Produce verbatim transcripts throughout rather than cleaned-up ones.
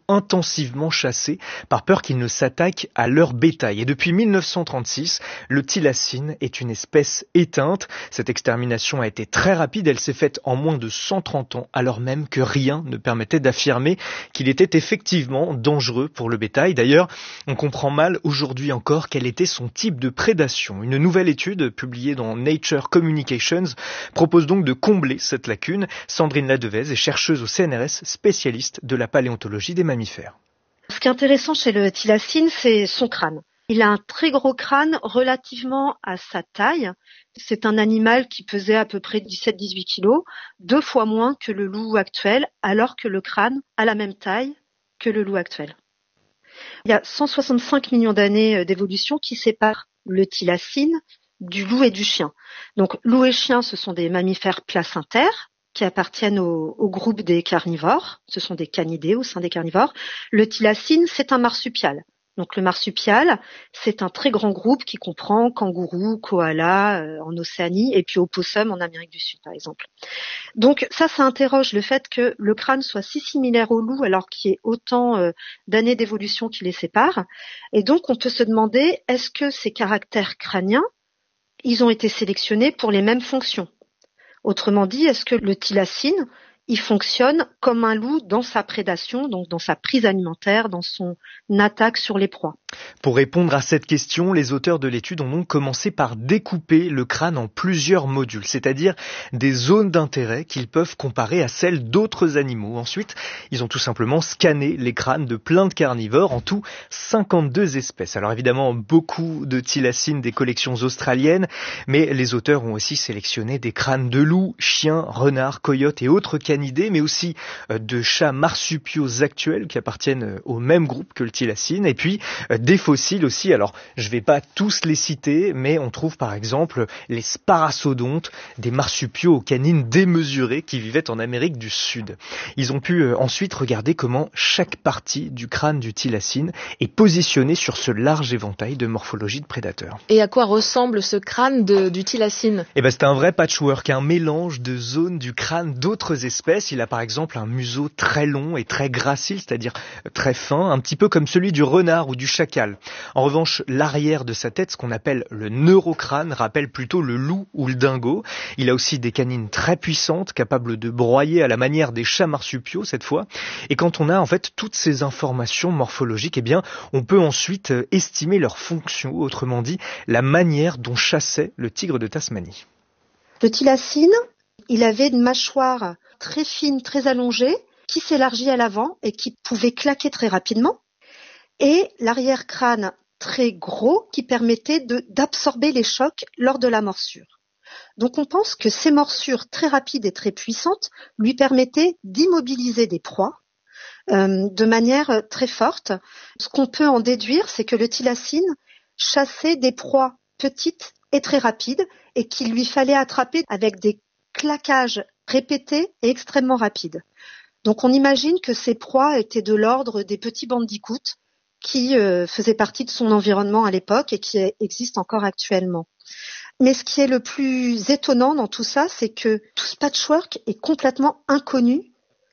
intensivement chassés par peur qu'ils ne s'attaquent à leur bétail. Et depuis mille neuf cent trente-six, le thylacine est une espèce éteinte. Cette extermination a été très rapide, elle s'est faite en moins de cent trente ans, alors même que rien ne permettait d'affirmer qu'il était effectivement dangereux pour le bétail. D'ailleurs, on comprend mal aujourd'hui encore quel était son type de prédation. Une nouvelle étude publiée dans Nature Communications propose donc de combler cette lacune. Sandrine Ladevez est chercheuse au C N R S, spécialiste de la paléontologie des mammifères. Ce qui est intéressant chez le thylacine, c'est son crâne. Il a un très gros crâne relativement à sa taille. C'est un animal qui pesait à peu près dix-sept à dix-huit kilos, deux fois moins que le loup actuel, alors que le crâne a la même taille que le loup actuel. Il y a cent soixante-cinq millions d'années d'évolution qui séparent le thylacine du loup et du chien. Donc, loup et chien, ce sont des mammifères placentaires qui appartiennent au, au groupe des carnivores. Ce sont des canidés au sein des carnivores. Le thylacine, c'est un marsupial. Donc, le marsupial, c'est un très grand groupe qui comprend kangourous, koalas euh, en Océanie et puis opossum en Amérique du Sud, par exemple. Donc, ça, ça interroge le fait que le crâne soit si similaire au loup alors qu'il y ait autant euh, d'années d'évolution qui les séparent. Et donc, on peut se demander, est-ce que ces caractères crâniens, ils ont été sélectionnés pour les mêmes fonctions? Autrement dit, est-ce que le thylacine, il fonctionne comme un loup dans sa prédation, donc dans sa prise alimentaire, dans son attaque sur les proies? Pour répondre à cette question, les auteurs de l'étude ont donc commencé par découper le crâne en plusieurs modules, c'est-à-dire des zones d'intérêt qu'ils peuvent comparer à celles d'autres animaux. Ensuite, ils ont tout simplement scanné les crânes de plein de carnivores, en tout cinquante-deux espèces. Alors évidemment, beaucoup de thylacines des collections australiennes, mais les auteurs ont aussi sélectionné des crânes de loups, chiens, renards, coyotes et autres canidés, mais aussi de chats marsupiaux actuels qui appartiennent au même groupe que le thylacine, et puis des fossiles aussi. Alors, je vais pas tous les citer, mais on trouve par exemple les sparasodontes, des marsupiaux aux canines démesurées qui vivaient en Amérique du Sud. Ils ont pu ensuite regarder comment chaque partie du crâne du thylacine est positionnée sur ce large éventail de morphologie de prédateurs. Et à quoi ressemble ce crâne de, du thylacine? Eh ben, c'est un vrai patchwork, un mélange de zones du crâne d'autres espèces. Il a par exemple un museau très long et très gracile, c'est-à-dire très fin, un petit peu comme celui du renard ou du chacal. En revanche, l'arrière de sa tête, ce qu'on appelle le neurocrâne, rappelle plutôt le loup ou le dingo. Il a aussi des canines très puissantes, capables de broyer à la manière des chats marsupiaux cette fois. Et quand on a en fait toutes ces informations morphologiques, eh bien, on peut ensuite estimer leur fonction, autrement dit, la manière dont chassait le tigre de Tasmanie. Le thylacine, il avait une mâchoire très fine, très allongée, qui s'élargit à l'avant et qui pouvait claquer très rapidement, et l'arrière-crâne très gros qui permettait de, d'absorber les chocs lors de la morsure. Donc on pense que ces morsures très rapides et très puissantes lui permettaient d'immobiliser des proies euh, de manière très forte. Ce qu'on peut en déduire, c'est que le thylacine chassait des proies petites et très rapides et qu'il lui fallait attraper avec des claquages répétés et extrêmement rapides. Donc on imagine que ces proies étaient de l'ordre des petits bandicoots qui euh, faisaient partie de son environnement à l'époque et qui existent encore actuellement. Mais ce qui est le plus étonnant dans tout ça, c'est que tout ce patchwork est complètement inconnu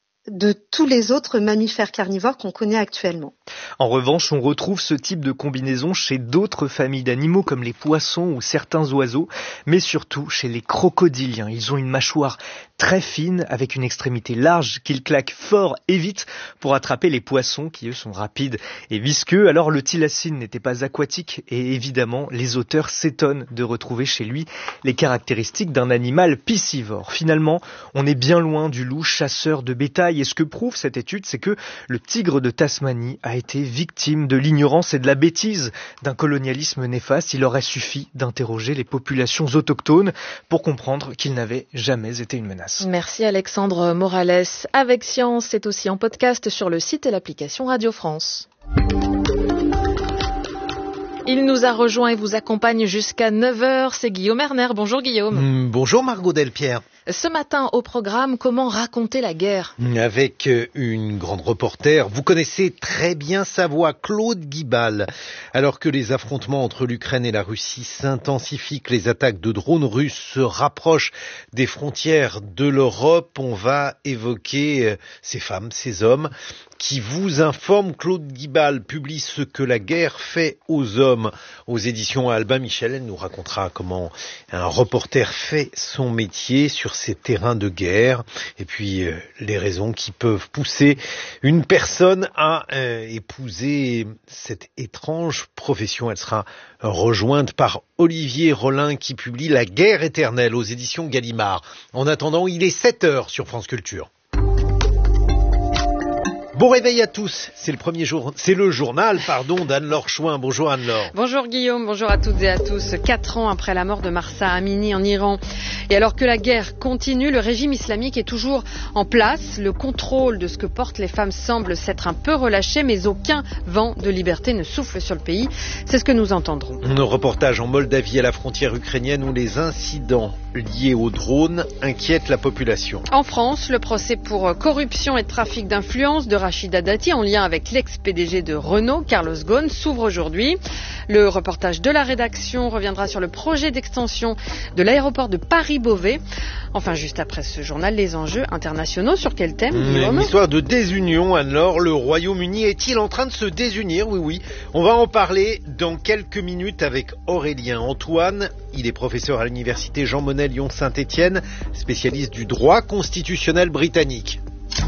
de tous les autres mammifères carnivores qu'on connaît actuellement. En revanche, on retrouve ce type de combinaison chez d'autres familles d'animaux comme les poissons ou certains oiseaux, mais surtout chez les crocodiliens. Ils ont une mâchoire très fine avec une extrémité large qu'ils claquent fort et vite pour attraper les poissons qui eux sont rapides et visqueux. Alors le thylacine n'était pas aquatique et évidemment les auteurs s'étonnent de retrouver chez lui les caractéristiques d'un animal piscivore. Finalement, on est bien loin du loup chasseur de bétail et ce que prouve cette étude, c'est que le tigre de Tasmanie a été victime de l'ignorance et de la bêtise d'un colonialisme néfaste. Il aurait suffi d'interroger les populations autochtones pour comprendre qu'il n'avait jamais été une menace. Merci Alexandre Morales. Avec Science, c'est aussi en podcast sur le site et l'application Radio France. Il nous a rejoint et vous accompagne jusqu'à neuf heures. C'est Guillaume Erner. Bonjour Guillaume. Mmh, bonjour Margot Delpierre. Ce matin au programme, comment raconter la guerre ? Avec une grande reporter, vous connaissez très bien sa voix, Claude Guibal. Alors que les affrontements entre l'Ukraine et la Russie s'intensifient, que les attaques de drones russes se rapprochent des frontières de l'Europe, on va évoquer ces femmes, ces hommes qui vous informe. Claude Guibal publie Ce que la guerre fait aux hommes aux éditions Albin Michel. Elle nous racontera comment un reporter fait son métier sur ces terrains de guerre et puis euh, les raisons qui peuvent pousser une personne à euh, épouser cette étrange profession. Elle sera rejointe par Olivier Rollin qui publie La guerre éternelle aux éditions Gallimard. En attendant, il est sept heures sur France Culture. Bon réveil à tous, c'est le premier jour, c'est le journal, pardon, d'Anne-Laure Chouin. Bonjour Anne-Laure. Bonjour Guillaume, bonjour à toutes et à tous. Quatre ans après la mort de Mahsa Amini en Iran, et alors que la guerre continue, le régime islamique est toujours en place. Le contrôle de ce que portent les femmes semble s'être un peu relâché, mais aucun vent de liberté ne souffle sur le pays. C'est ce que nous entendrons. Nos reportages en Moldavie à la frontière ukrainienne où les incidents liés aux drones inquiètent la population. En France, le procès pour corruption et trafic d'influence de Rachida Dati en lien avec l'ex-P D G de Renault, Carlos Ghosn, s'ouvre aujourd'hui. Le reportage de la rédaction reviendra sur le projet d'extension de l'aéroport de Paris-Beauvais. Enfin, juste après ce journal, les enjeux internationaux. Sur quel thème, Guillaume ? Une histoire de désunion, Anne-Laure. Le Royaume-Uni est-il en train de se désunir ? Oui, oui. On va en parler dans quelques minutes avec Aurélien Antoine. Il est professeur à l'université Jean Monnet Lyon-Saint-Étienne, spécialiste du droit constitutionnel britannique.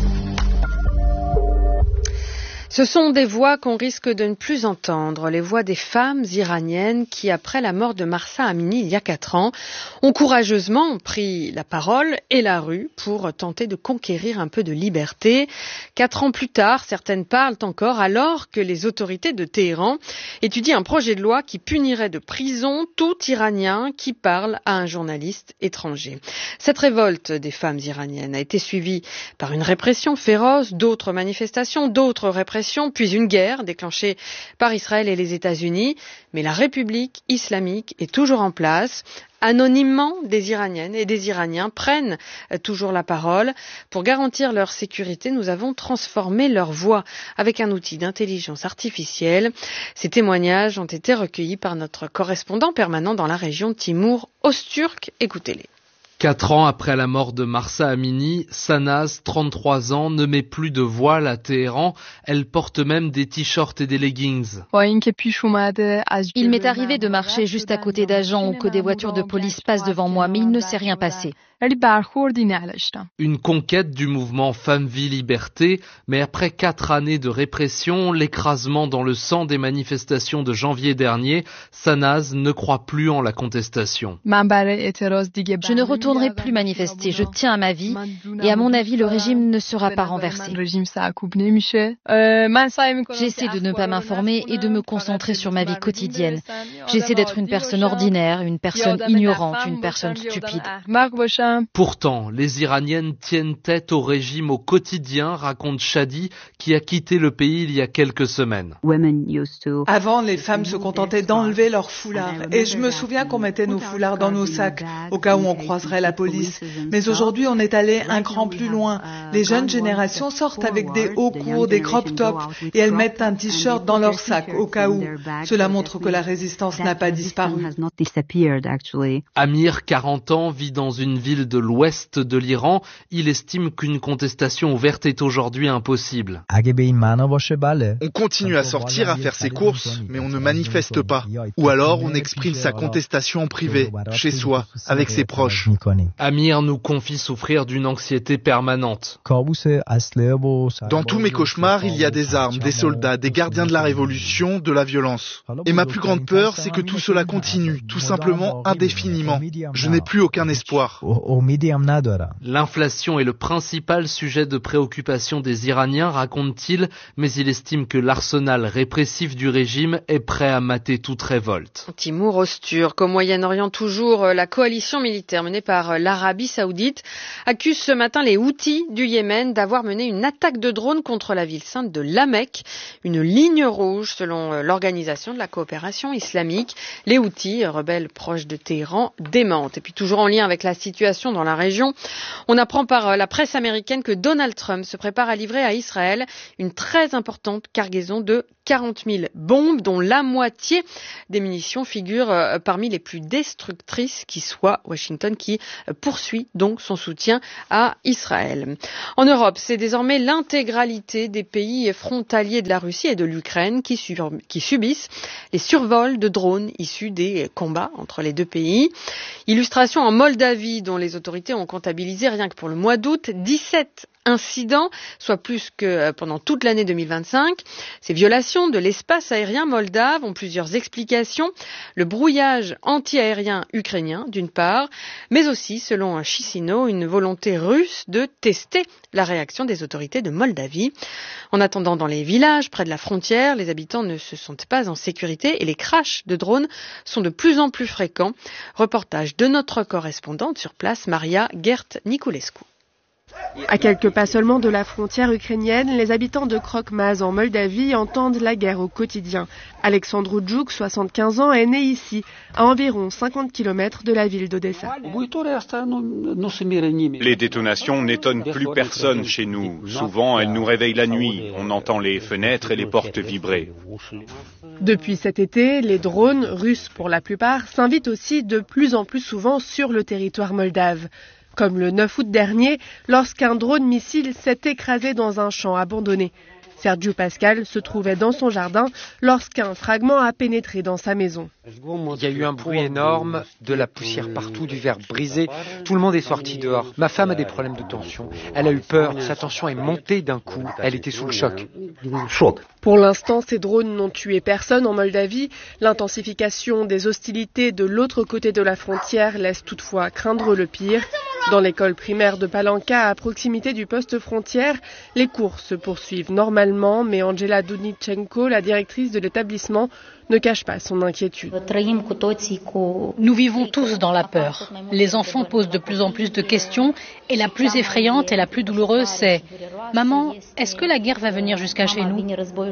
Ce sont des voix qu'on risque de ne plus entendre, les voix des femmes iraniennes qui, après la mort de Mahsa Amini il y a quatre ans, ont courageusement pris la parole et la rue pour tenter de conquérir un peu de liberté. Quatre ans plus tard, certaines parlent encore alors que les autorités de Téhéran étudient un projet de loi qui punirait de prison tout Iranien qui parle à un journaliste étranger. Cette révolte des femmes iraniennes a été suivie par une répression féroce, d'autres manifestations, d'autres répressions, puis une guerre déclenchée par Israël et les États-Unis. Mais la République islamique est toujours en place. Anonymement, des Iraniennes et des Iraniens prennent toujours la parole. Pour garantir leur sécurité, nous avons transformé leur voix avec un outil d'intelligence artificielle. Ces témoignages ont été recueillis par notre correspondant permanent dans la région, Timour Öztürk. Écoutez-les. Quatre ans après la mort de Mahsa Amini, Sanaz, trente-trois ans, ne met plus de voile à Téhéran. Elle porte même des t-shirts et des leggings. Il m'est arrivé de marcher juste à côté d'agents ou que des voitures de police passent devant moi, mais il ne s'est rien passé. Une conquête du mouvement Femmes-Vie Liberté, mais après quatre années de répression, l'écrasement dans le sang des manifestations de janvier dernier, Sanaz ne croit plus en la contestation. Je ne retournerai plus manifester, je tiens à ma vie et à mon avis le régime ne sera pas renversé. J'essaie de ne pas m'informer et de me concentrer sur ma vie quotidienne. J'essaie d'être une personne ordinaire, une personne ignorante, une personne stupide. Pourtant, les Iraniennes tiennent tête au régime au quotidien, raconte Shadi, qui a quitté le pays il y a quelques semaines. Avant, les femmes se contentaient d'enlever leurs foulards. Et je me souviens qu'on mettait nos foulards dans nos sacs, au cas où on croiserait la police. Mais aujourd'hui, on est allé un cran plus loin. Les jeunes générations sortent avec des hauts courts, des crop tops, et elles mettent un t-shirt dans leur sac, au cas où. Cela montre que la résistance n'a pas disparu. Amir, quarante ans, vit dans une ville de l'ouest de l'Iran. Il estime qu'une contestation ouverte est aujourd'hui impossible. On continue à sortir, à faire ses courses, mais on ne manifeste pas. Ou alors on exprime sa contestation en privé, chez soi, avec ses proches. Amir nous confie souffrir d'une anxiété permanente. Dans tous mes cauchemars, il y a des armes, des soldats, des gardiens de la révolution, de la violence. Et ma plus grande peur, c'est que tout cela continue, tout simplement indéfiniment. Je n'ai plus aucun espoir. L'inflation est le principal sujet de préoccupation des Iraniens, raconte-t-il, mais il estime que l'arsenal répressif du régime est prêt à mater toute révolte. Timour Öztürk, au Moyen-Orient toujours, la coalition militaire menée par l'Arabie Saoudite accuse ce matin les Houthis du Yémen d'avoir mené une attaque de drone contre la ville sainte de La Mecque, une ligne rouge selon l'Organisation de la coopération islamique. Les Houthis, rebelles proches de Téhéran, démentent. Et puis toujours en lien avec la situation tensions dans la région. On apprend par la presse américaine que Donald Trump se prépare à livrer à Israël une très importante cargaison de quarante mille bombes, dont la moitié des munitions figurent parmi les plus destructrices qui soient. Washington qui poursuit donc son soutien à Israël. En Europe, c'est désormais l'intégralité des pays frontaliers de la Russie et de l'Ukraine qui, sur, qui subissent les survols de drones issus des combats entre les deux pays. Illustration en Moldavie, dont les autorités ont comptabilisé rien que pour le mois d'août dix-sept incidents, soit plus que pendant toute l'année deux mille vingt-cinq. Ces violations de l'espace aérien moldave ont plusieurs explications. Le brouillage anti-aérien ukrainien, d'une part, mais aussi, selon Chisinau, une volonté russe de tester la réaction des autorités de Moldavie. En attendant, dans les villages près de la frontière, les habitants ne se sentent pas en sécurité et les crashs de drones sont de plus en plus fréquents. Reportage de notre correspondante sur place, Maria Gert-Niculescu. À quelques pas seulement de la frontière ukrainienne, les habitants de Krok-Maz en Moldavie entendent la guerre au quotidien. Alexandru Djouk, soixante-quinze ans, est né ici, à environ cinquante kilomètres de la ville d'Odessa. Les détonations n'étonnent plus personne chez nous. Souvent, elles nous réveillent la nuit. On entend les fenêtres et les portes vibrer. Depuis cet été, les drones, russes pour la plupart, s'invitent aussi de plus en plus souvent sur le territoire moldave. Comme le neuf août dernier, lorsqu'un drone missile s'est écrasé dans un champ abandonné. Sergiu Pascal se trouvait dans son jardin lorsqu'un fragment a pénétré dans sa maison. Il y a eu un bruit énorme, de la poussière partout, du verre brisé. Tout le monde est sorti dehors. Ma femme a des problèmes de tension. Elle a eu peur, sa tension est montée d'un coup. Elle était sous le choc. Pour l'instant, ces drones n'ont tué personne en Moldavie. L'intensification des hostilités de l'autre côté de la frontière laisse toutefois craindre le pire. Dans l'école primaire de Palanca, à proximité du poste frontière, les cours se poursuivent normalement, mais Angela Dunichenko, la directrice de l'établissement, ne cache pas son inquiétude. Nous vivons tous dans la peur. Les enfants posent de plus en plus de questions et la plus effrayante et la plus douloureuse, c'est « Maman, est-ce que la guerre va venir jusqu'à chez nous ?»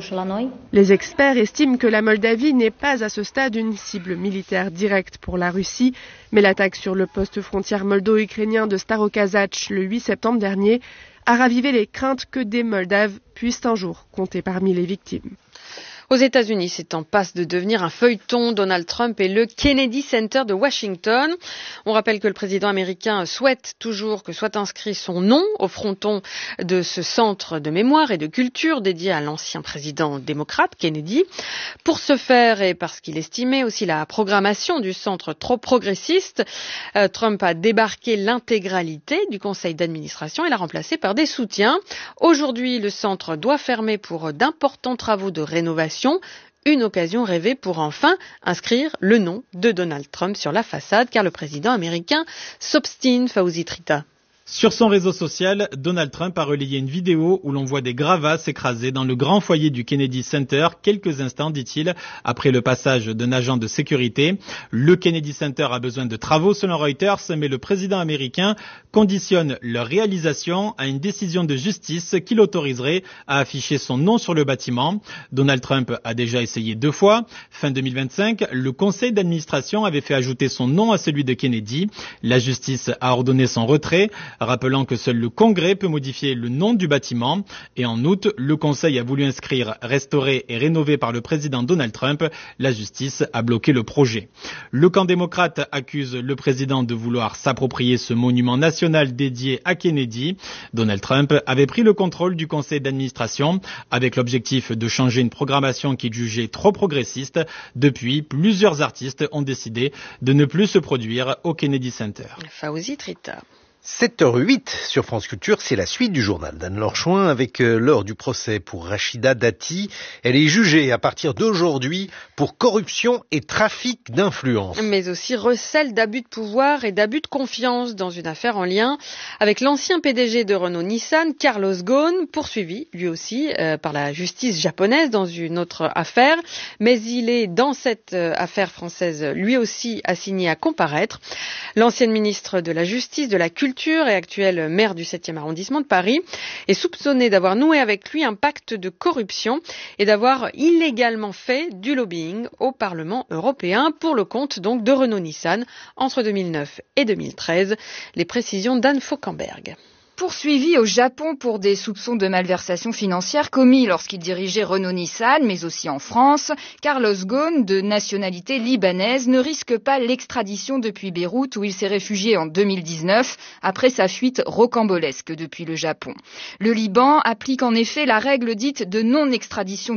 Les experts estiment que la Moldavie n'est pas à ce stade une cible militaire directe pour la Russie, mais l'attaque sur le poste frontière moldo-ukrainien de Starokazach le huit septembre dernier a ravivé les craintes que des Moldaves puissent un jour compter parmi les victimes. Aux États-Unis, c'est en passe de devenir un feuilleton. Donald Trump et le Kennedy Center de Washington. On rappelle que le président américain souhaite toujours que soit inscrit son nom au fronton de ce centre de mémoire et de culture dédié à l'ancien président démocrate Kennedy. Pour ce faire, et parce qu'il estimait aussi la programmation du centre trop progressiste, euh, Trump a débarqué l'intégralité du conseil d'administration et l'a remplacé par des soutiens. Aujourd'hui, le centre doit fermer pour d'importants travaux de rénovation. Une occasion rêvée pour enfin inscrire le nom de Donald Trump sur la façade, car le président américain s'obstine. Fawzi Trita. Sur son réseau social, Donald Trump a relayé une vidéo où l'on voit des gravats s'écraser dans le grand foyer du Kennedy Center quelques instants, dit-il, après le passage d'un agent de sécurité. Le Kennedy Center a besoin de travaux selon Reuters, mais le président américain conditionne leur réalisation à une décision de justice qui l'autoriserait à afficher son nom sur le bâtiment. Donald Trump a déjà essayé deux fois. Fin deux mille vingt-cinq, le conseil d'administration avait fait ajouter son nom à celui de Kennedy. La justice a ordonné son retrait, rappelant que seul le Congrès peut modifier le nom du bâtiment. Et en août, le Conseil a voulu inscrire « restauré et rénové par le président Donald Trump ». La justice a bloqué le projet. Le camp démocrate accuse le président de vouloir s'approprier ce monument national dédié à Kennedy. Donald Trump avait pris le contrôle du conseil d'administration avec l'objectif de changer une programmation qu'il jugeait trop progressiste. Depuis, plusieurs artistes ont décidé de ne plus se produire au Kennedy Center. Fawzi Trita. sept heures huit sur France Culture, c'est la suite du journal d'Anne-Laure Chouin avec euh, l'heure du procès pour Rachida Dati. Elle est jugée à partir d'aujourd'hui pour corruption et trafic d'influence. Mais aussi recel d'abus de pouvoir et d'abus de confiance dans une affaire en lien avec l'ancien P D G de Renault-Nissan, Carlos Ghosn, poursuivi lui aussi euh, par la justice japonaise dans une autre affaire. Mais il est dans cette euh, affaire française lui aussi assigné à comparaître. L'ancienne ministre de la Justice, de la Culture l'Agriculture et actuel maire du septième arrondissement de Paris, est soupçonné d'avoir noué avec lui un pacte de corruption et d'avoir illégalement fait du lobbying au Parlement européen pour le compte donc de Renault-Nissan entre deux mille neuf et deux mille treize. Les précisions d'Anne Fauquemberg. Poursuivi au Japon pour des soupçons de malversation financière commis lorsqu'il dirigeait Renault-Nissan, mais aussi en France, Carlos Ghosn, de nationalité libanaise, ne risque pas l'extradition depuis Beyrouth où il s'est réfugié en deux mille dix-neuf après sa fuite rocambolesque depuis le Japon. Le Liban applique en effet la règle dite de non-extradition